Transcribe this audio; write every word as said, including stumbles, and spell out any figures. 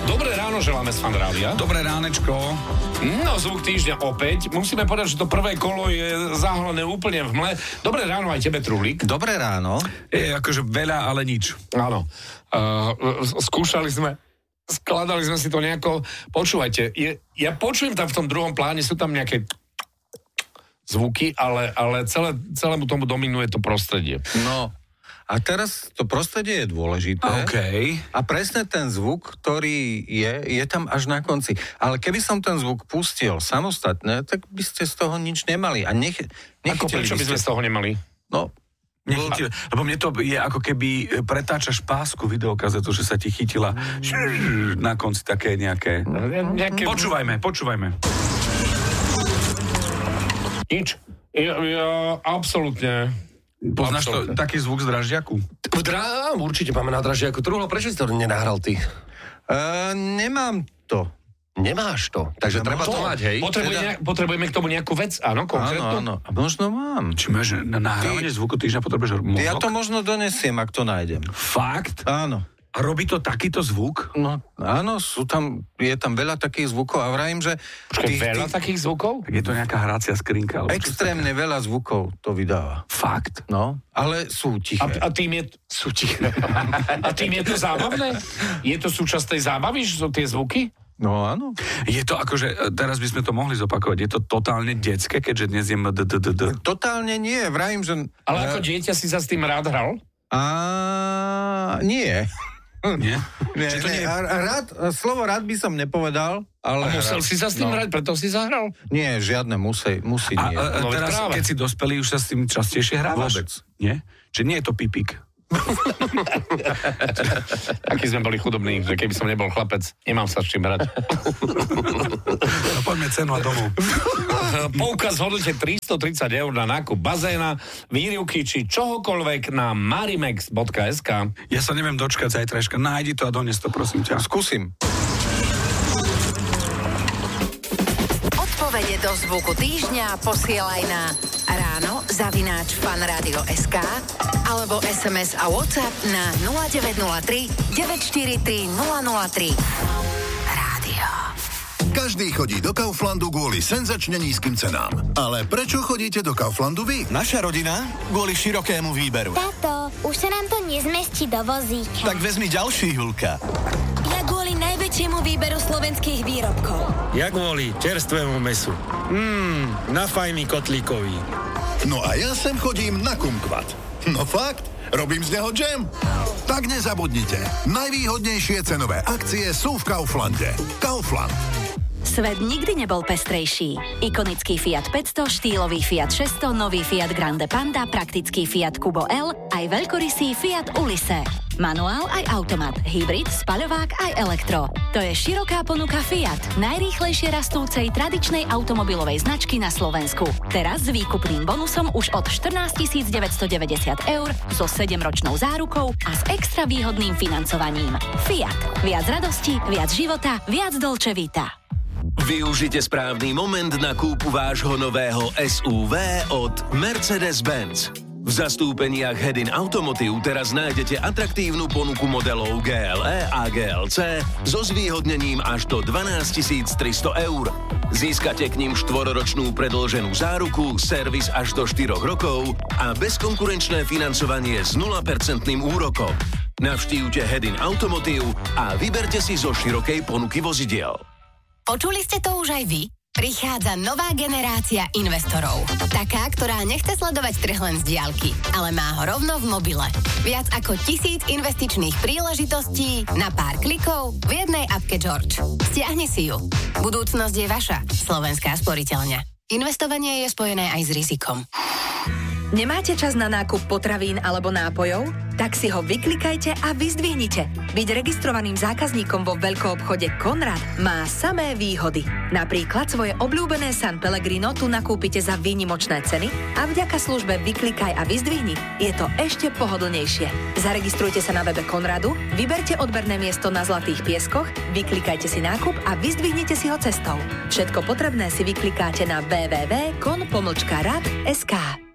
Dobré ráno želáme z Fan Rádia. Dobré ránečko. No, zvuk týždňa opäť. Musíme povedať, že to prvé kolo je zahalené úplne v mle. Dobré ráno aj tebe, Truhlík. Dobré ráno. Je akože veľa, ale nič. Áno. Uh, skúšali sme, skladali sme si to nejako. Počúvajte, je, ja počujem tam v tom druhom pláne, sú tam nejaké zvuky, ale, ale celé, celému tomu dominuje to prostredie. No, a teraz to prostredie je dôležité. OK. A presne ten zvuk, ktorý je, je tam až na konci. Ale keby som ten zvuk pustil samostatne, tak by ste z toho nič nemali. A nech, Ako prečo by sme z toho nemali? No, Nechytili, lebo mne to je ako keby pretáčaš pásku videokazetu, že sa ti chytila na konci také nejaké... Nejaké... Počúvajme, počúvajme. Nič. Ja, ja absolútne... Poznáš to, taký zvuk z draždiaku? Drám, určite máme na draždiaku. Truhlo, prečo si to nenahral ty? Uh, nemám to. Nemáš to, takže Nemám treba to, to. mať, hej? Potrebuje, Teda- nejak, potrebujeme k tomu nejakú vec, áno, konkrétnu? Áno, áno. A možno mám. Či máš na nahrávanie zvuku týždňa potrebuješ mozog? Ja to možno donesiem, ak to nájdem. Fakt? Áno. A robí to takýto zvuk? No, áno, sú tam, je tam veľa takých zvukov a vrajím, že... Počkaj, veľa takých zvukov? Tak je to nejaká hracia skrinka? Alebo Extrémne veľa zvukov to vydáva. Fakt? No, ale sú tiché. A, a tým je... Sú tiché. A tým je to zábavné? Je to súčasť tej zábavy, že sú tie zvuky? No áno. Je to akože, teraz by sme to mohli zopakovať, je to totálne detské, keďže dnes je M D D D D. Totálne nie, vrajím, že... Ale ako dieťa si sa s tým rád hral? A nie. Nie? Nie, Či to nie. nie je- A, a rád, slovo rád by som nepovedal, ale... A musel si sa s tým no. hrať, preto si zahral? Nie, žiadne musí, musí A, nie. a, a No, veď teraz, práve. keď si dospelý, už sa s tým častejšie hrávaš? Vôbec. Nie? Čiže nie je to pipík? Aký sme boli chudobní, že keby som nebol chlapec, nemám sa s čím hrať. No poďme cenu a domov. Poukaz v hodnote tristotridsať eur na nákup bazéna, výrivky či čohokoľvek na marimex bodka es ká. Ja sa neviem dočkať zajtrajška. Nájdi to a dones to, prosím ťa. Skúsim. Odpovede do zvuku týždňa posielaj na ráno zavináč fanradio.sk alebo es em es a WhatsApp na nula deväť nula tri deväť štyri tri nula nula tri. Rádio. Každý chodí do Kauflandu kvôli senzačne nízkym cenám. Ale prečo chodíte do Kauflandu vy? Naša rodina kvôli širokému výberu. Tato, už sa nám to nezmestí do vozíka. Tak vezmi ďalší, Julka. Ja kvôli najväčšiemu výberu slovenských výrobkov. Ja kvôli čerstvému mesu. Mmm, na fajný kotlíkový. No a ja sem chodím na kumkvat. No fakt, robím z neho džem. Tak nezabudnite, najvýhodnejšie cenové akcie sú v Kauflande. Kaufland. Svet nikdy nebol pestrejší. Ikonický Fiat päťsto, štýlový Fiat šesťsto, nový Fiat Grande Panda, praktický Fiat Kubo L, aj veľkorysý Fiat Ulysses. Manuál aj automat, hybrid, spaľovák aj elektro. To je široká ponuka Fiat, najrýchlejšie rastúcej tradičnej automobilovej značky na Slovensku. Teraz s výkupným bonusom už od štrnásťtisíc deväťstodeväťdesiat eur, so sedemročnou zárukou a s extra výhodným financovaním. Fiat. Viac radosti, viac života, viac Dolce Vita. Využite správny moment na kúpu vášho nového es ú vé od Mercedes-Benz. V zastúpeniach Hedin Automotive teraz nájdete atraktívnu ponuku modelov gé el é a gé el cé so zvýhodnením až do dvanásťtisíctristo eur. Získate k ním štvororočnú predĺženú záruku, servis až do štyroch rokov a bezkonkurenčné financovanie s nula percent úrokom. Navštívte Hedin Automotive a vyberte si zo širokej ponuky vozidiel. Počuli ste to už aj vy? Prichádza nová generácia investorov. Taká, ktorá nechce sledovať trh len z diaľky, ale má ho rovno v mobile. Viac ako tisíc investičných príležitostí na pár klikov v jednej appke George. Stiahni si ju. Budúcnosť je vaša. Slovenská sporiteľňa. Investovanie je spojené aj s rizikom. Nemáte čas na nákup potravín alebo nápojov? Tak si ho vyklikajte a vyzdvihnite. Byť registrovaným zákazníkom vo veľkoobchode Konrad má samé výhody. Napríklad svoje obľúbené San Pellegrino tu nakúpite za výnimočné ceny a vďaka službe Vyklikaj a vyzdvihni je to ešte pohodlnejšie. Zaregistrujte sa na webe Konradu, vyberte odberné miesto na Zlatých pieskoch, vyklikajte si nákup a vyzdvihnite si ho cestou. Všetko potrebné si vyklikáte na w w w bodka kon pomlčka rad bodka es ká.